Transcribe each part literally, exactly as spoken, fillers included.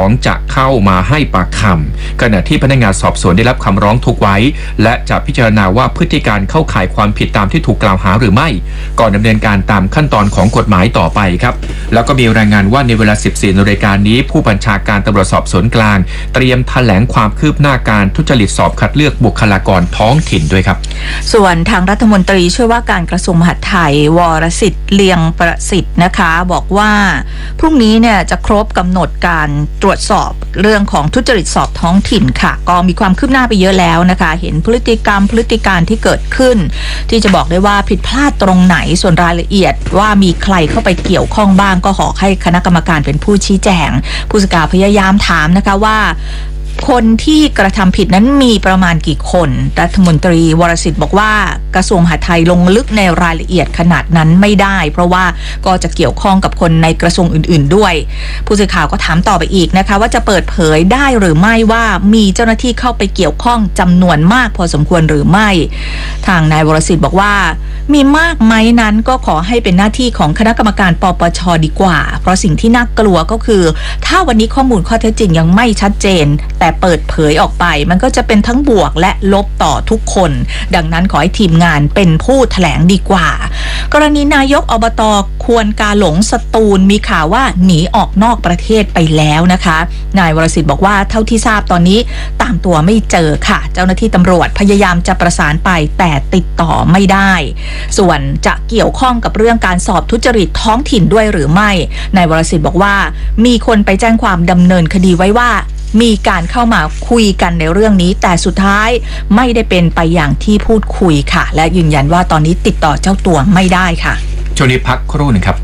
องจะเข้ามาให้ปากคำขณะที่พนักงานสอบสวนได้รับคำร้องทุกไว้และจะพิจารณาว่าพฤติการเข้าข่ายความผิดตามที่ถูกกล่าวหาหรือไม่ก่อนดำเนินการตามขั้นตอนของกฎหมายต่อไปครับแล้วก็มีรายงานว่าในเวลา สิบสี่นาฬิกานี้ผู้บัญชาการตำรวจสอบสวนกลางเตรียมแถลงความคืบหน้าการทุจริตสอบคัดเลือกบุคลากรท้องถิ่นด้วยครับส่วนทางรัฐมนตรีช่วยว่าการกระทรวงมหาดไทยวรสิทธิ์เลียงประสิทธิ์นะคะบอกว่าพรุ่งนี้เนี่ยจะครบกำหนดการตรวจสอบเรื่องของทุจริตสอบท้องถิ่นค่ะก็มีความคืบหน้าไปเยอะแล้วนะคะเห็นพฤติกรรมพฤติการที่เกิดขึ้นที่จะบอกได้ว่าผิดพลาดตรงไหนส่วนรายละเอียดว่ามีใครเข้าไปเกี่ยวข้องบ้างก็ขอให้คณะกรรมการเป็นผู้ชี้แจงผู้สื่อข่าวพยายามถามนะคะว่าคนที่กระทำผิดนั้นมีประมาณกี่คนรัฐมนตรีวรสิทธิ์บอกว่ากระทรวงมหาดไทยลงลึกในรายละเอียดขนาดนั้นไม่ได้เพราะว่าก็จะเกี่ยวข้องกับคนในกระทรวงอื่นๆด้วยผู้สื่อข่าวก็ถามต่อไปอีกนะคะว่าจะเปิดเผยได้หรือไม่ว่ามีเจ้าหน้าที่เข้าไปเกี่ยวข้องจำนวนมากพอสมควรหรือไม่ทางนายวรสิทธิ์บอกว่ามีมากไหมนั้นก็ขอให้เป็นหน้าที่ของคณะกรรมการปปช.ดีกว่าเพราะสิ่งที่น่ากลัวก็คือถ้าวันนี้ข้อมูลข้อเท็จจริงยังไม่ชัดเจนแต่เปิดเผยออกไปมันก็จะเป็นทั้งบวกและลบต่อทุกคนดังนั้นขอให้ทีมงานเป็นผู้แถลงดีกว่ากรณีนายกอบต.ควรกาหลงสตูลมีข่าวว่าหนีออกนอกประเทศไปแล้วนะคะนายวรสิทธิ์บอกว่าเท่าที่ทราบตอนนี้ตามตัวไม่เจอค่ะเจ้าหน้าที่ตำรวจพยายามจะประสานไปแต่ติดต่อไม่ได้ส่วนจะเกี่ยวข้องกับเรื่องการสอบทุจริตท้องถิ่นด้วยหรือไม่นายวรสิทธิ์บอกว่ามีคนไปแจ้งความดำเนินคดีไว้ว่ามีการเข้ามาคุยกันในเรื่องนี้แต่สุดท้ายไม่ได้เป็นไปอย่างที่พูดคุยค่ะและยืนยันว่าตอนนี้ติดต่อเจ้าตัวไม่ได้ค่ะช่วงนี้พักครู่หนึ่งครับ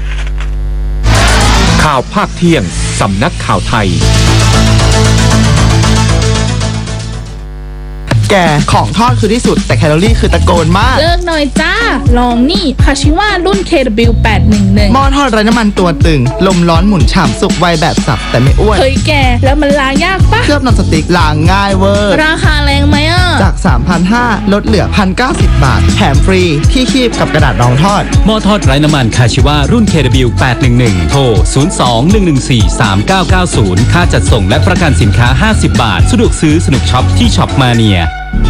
ข่าวภาคเที่ยงสำนักข่าวไทยแกของทอดคือที่สุดแต่แคลอรี่คือตะโกนมากเลิกหน่อยจ้าลองนี่คาชิว่ารุ่น เค ดับเบิลยู แปดหนึ่งหนึ่งหม้อทอดไร้น้ำมันตัวตึงลมร้อนหมุนฉ่ำสุกไวแบบสับแต่ไม่อ้วนเฮ้ยแกแล้วมันล้างยากปะเคลือบนอนสติ๊กล้างง่ายเวอร์ราคาแรงไหมอ่ะจาก สามพันห้าร้อย ลดเหลือ หนึ่งพันเก้าสิบ บาทแถมฟรีที่คีบกับกระดาษรองทอดหม้อทอดไร้น้ำมันคาชิว่ารุ่น เค ดับเบิลยู แปดหนึ่งหนึ่ง โทร ศูนย์ สอง หนึ่ง หนึ่ง สี่ สาม เก้า เก้า ศูนย์ ค่าจัดส่งและประกันสินค้าห้าสิบบาทสะดวกซื้อสนุกช็อปที่ช็อปมาเนีย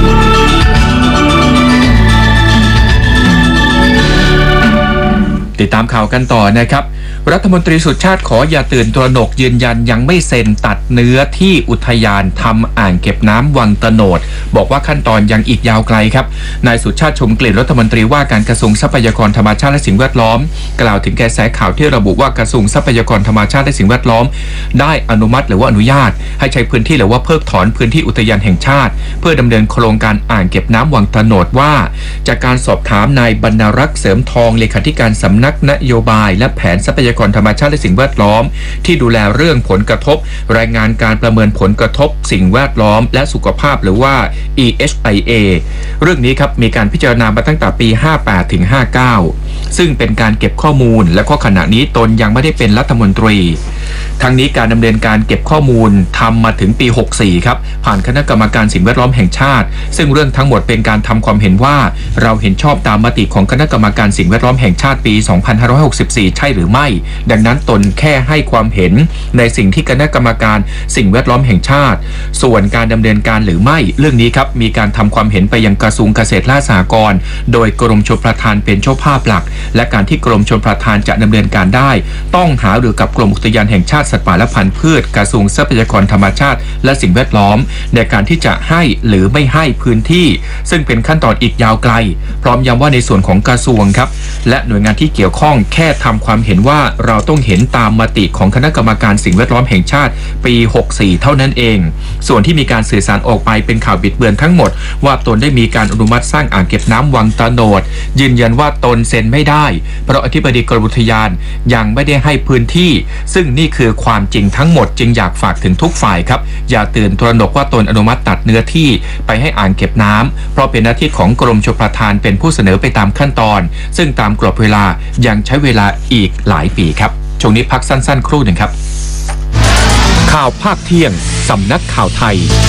ติดตามข่าวกันต่อนะครับรัฐมนตรีสุชาติขออย่าตื่นตระหนกยืนยันยังไม่เซ็นตัดเนื้อที่อุทยานทำอ่างเก็บน้ำวังตะโนดบอกว่าขั้นตอนยังอีกยาวไกลครับนายสุชาติชมกลิ่นรัฐมนตรีว่าการกระทรวงทรัพยากรธรรมชาติและสิ่งแวดล้อมกล่าวถึงกระแสข่าวที่ระบุว่ากระทรวงทรัพยากรธรรมชาติและสิ่งแวดล้อมได้อนุมัติหรือว่าอนุญาตให้ใช้พื้นที่หรือว่าเพิกถอนพื้นที่อุทยานแห่งชาติเพื่อดำเนินโครงการอ่างเก็บน้ำวังตะโนดว่าจากการสอบถามนายบรรณรักษ์เสริมทองเลขาธิการสำนักนโยบายและแผนทรัพยากรธรรมชาติและสิ่งแวดล้อมที่ดูแลเรื่องผลกระทบรายงานการประเมินผลกระทบสิ่งแวดล้อมและสุขภาพหรือว่า อี เอช ไอ เอ เรื่องนี้ครับมีการพิจารณามาตั้งแต่ปีห้าแปดถึงห้าเก้าซึ่งเป็นการเก็บข้อมูลและข้อขณะนี้ตนยังไม่ได้เป็นรัฐมนตรีทั้งนี้การดำเนินการเก็บข้อมูลทำมาถึงปีหกสี่ครับผ่านคณะกรรมการสิ่งแวดล้อมแห่งชาติซึ่งเรื่องทั้งหมดเป็นการทำความเห็นว่าเราเห็นชอบตามมติของคณะกรรมการสิ่งแวดล้อมแห่งชาติปีสองพันห้าร้อยหกสิบสี่ใช่หรือไม่ดังนั้นตนแค่ให้ความเห็นในสิ่งที่คณะกรรมการสิ่งแวดล้อมแห่งชาติส่วนการดำเนินการหรือไม่เรื่องนี้ครับมีการทำความเห็นไปยังกระทรวงเกษตรและสหกรณ์โดยกรมชลประทานเป็นเจ้าภาพหลักและการที่กรมชลประทานจะดำเนินการได้ต้องหารือกับกรมอุทยานแห่งชาติสัตว์ป่าและพันธุ์พืชกระทรวงทรัพยากรธรรมชาติและสิ่งแวดล้อมในการที่จะให้หรือไม่ให้พื้นที่ซึ่งเป็นขั้นตอนอีกยาวไกลพร้อมย้ำว่าในส่วนของกระทรวงครับและหน่วยงานที่เกี่ยวข้องแค่ทำความเห็นว่าเราต้องเห็นตามมติของคณะกรรมการสิ่งแวดล้อมแห่งชาติปีหกสี่เท่านั้นเองส่วนที่มีการสื่อสารออกไปเป็นข่าวบิดเบือนทั้งหมดว่าตนได้มีการอนุมัติสร้างอ่างเก็บน้ำวังตะโนดยืนยันว่าตนเซ็นไม่ได้เพราะอธิบดีกรมอุทยานยังไม่ได้ให้พื้นที่ซึ่งนี่คือความจริงทั้งหมดจึงอยากฝากถึงทุกฝ่ายครับอย่าตื่นตระหนกว่าตนอนุมัติตัดเนื้อที่ไปให้อ่างเก็บน้ำเพราะเป็นหน้าที่ของกรมชลประทานเป็นผู้เสนอไปตามขั้นตอนซึ่งตามกรอบเวลายังใช้เวลาอีกหลายปีครับช่วงนี้พักสั้นๆครู่หนึ่งครับข่าวภาคเที่ยงสำนักข่าวไทย